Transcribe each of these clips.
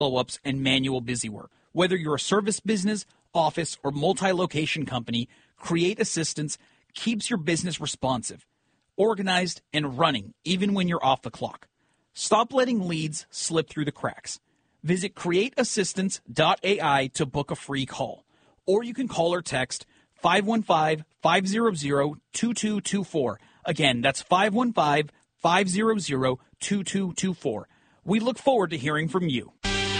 follow-ups and manual busywork. Whether you're a service business, office, or multi-location company, Create Assistance keeps your business responsive, organized, and running even when you're off the clock. Stop letting leads slip through the cracks. Visit createassistance.ai to book a free call, or you can call or text 515-500-2224. Again, that's 515-500-2224. We look forward to hearing from you.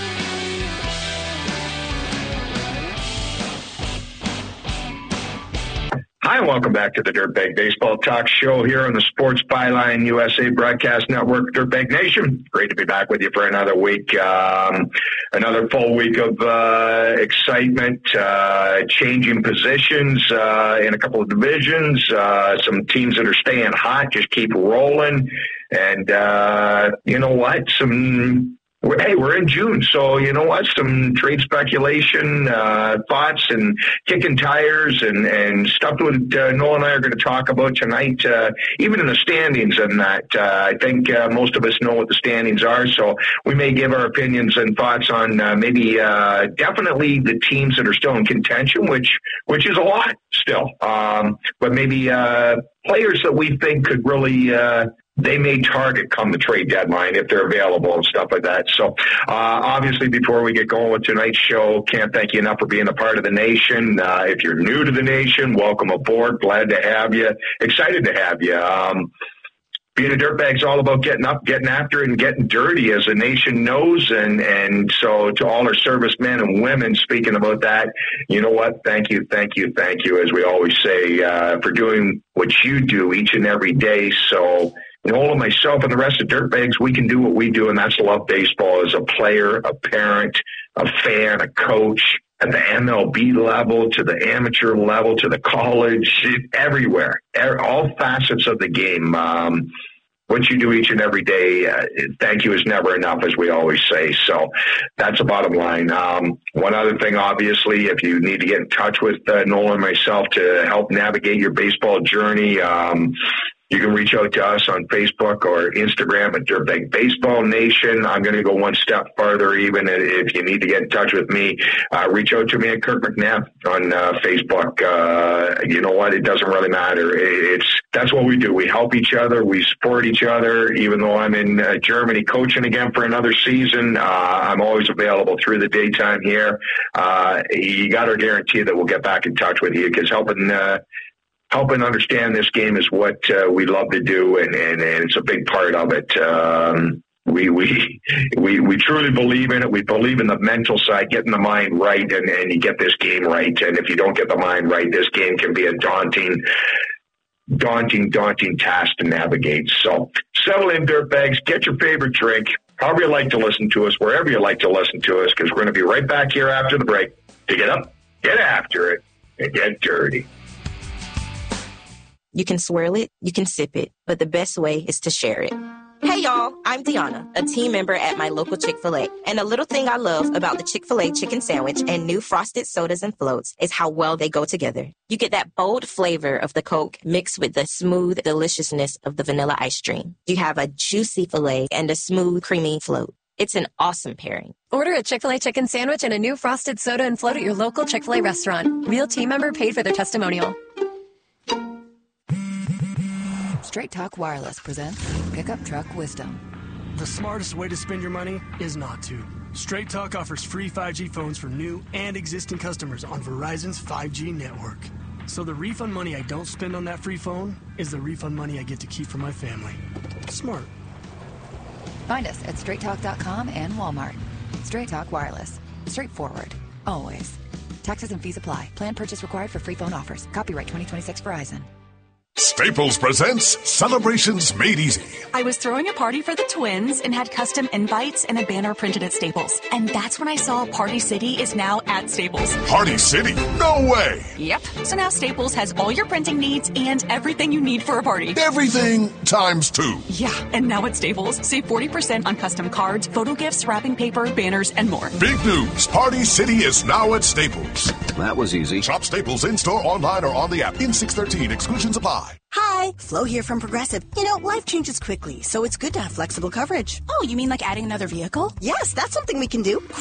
Hi, and welcome back to the Dirtbag Baseball Talk Show here on the Sports Byline USA Broadcast Network, Dirtbag Nation. Great to be back with you for another week, another full week of excitement, changing positions in a couple of divisions, some teams that are staying hot, just keep rolling, and you know what, we're in June, so you know what? Some trade speculation, thoughts, and kicking tires, and stuff that Noel and I are going to talk about tonight, even in the standings and that. I think most of us know what the standings are, so we may give our opinions and thoughts on maybe definitely the teams that are still in contention, which is a lot still, but maybe players that we think could really they may target come the trade deadline if they're available and stuff like that. So obviously, before we get going with tonight's show, can't thank you enough for being a part of the nation. If you're new to the nation, welcome aboard. Glad to have you. Excited to have you. Being a dirtbag's all about getting up, getting after it, and getting dirty, as the nation knows. And so to all our servicemen and women, speaking about that, you know what? Thank you, as we always say, for doing what you do each and every day. So Noel and myself and the rest of Dirtbags, we can do what we do, and that's love baseball as a player, a parent, a fan, a coach, at the MLB level, to the amateur level, to the college, everywhere, all facets of the game. What you do each and every day, thank you is never enough, as we always say. So that's the bottom line. One other thing, obviously, if you need to get in touch with Noel and myself to help navigate your baseball journey, you can reach out to us on Facebook or Instagram at Dirtbag Baseball Nation. I'm going to go one step further. Even if you need to get in touch with me, reach out to me at Kirk McNabb on Facebook. You know what? It doesn't really matter. That's what we do. We help each other. We support each other. Even though I'm in Germany coaching again for another season, I'm always available through the daytime here. You got our guarantee that we'll get back in touch with you, because helping understand this game is what we love to do, and it's a big part of it. We truly believe in it. We believe in the mental side, getting the mind right, and you get this game right. And if you don't get the mind right, this game can be a daunting task to navigate. So settle in, dirtbags. Get your favorite drink. However you like to listen to us, wherever you like to listen to us, because we're going to be right back here after the break to get up, get after it, and get dirty. You can swirl it, you can sip it, but the best way is to share it. Hey y'all, I'm Deanna, a team member at my local Chick-fil-A. And a little thing I love about the Chick-fil-A chicken sandwich and new frosted sodas and floats is how well they go together. You get that bold flavor of the Coke mixed with the smooth deliciousness of the vanilla ice cream. You have a juicy filet and a smooth, creamy float. It's an awesome pairing. Order a Chick-fil-A chicken sandwich and a new frosted soda and float at your local Chick-fil-A restaurant. Real team member paid for their testimonial. Straight Talk Wireless presents Pickup Truck Wisdom. The smartest way to spend your money is not to. Straight Talk offers free 5G phones for new and existing customers on Verizon's 5G network. So the refund money I don't spend on that free phone is the refund money I get to keep for my family. Smart. Find us at straighttalk.com and Walmart. Straight Talk Wireless. Straightforward. Always. Taxes and fees apply. Plan purchase required for free phone offers. Copyright 2026 Verizon. Staples presents Celebrations Made Easy. I was throwing a party for the twins and had custom invites and a banner printed at Staples. And that's when I saw Party City is now at Staples. Party City? No way! Yep. So now Staples has all your printing needs and everything you need for a party. Everything times 2. Yeah. And now at Staples, save 40% on custom cards, photo gifts, wrapping paper, banners, and more. Big news. Party City is now at Staples. That was easy. Shop Staples in-store, online, or on the app. In 613. Exclusions apply. Hi, Hi. Flo here from Progressive. You know, life changes quickly, so it's good to have flexible coverage. Oh, you mean like adding another vehicle? Yes, that's something we can do.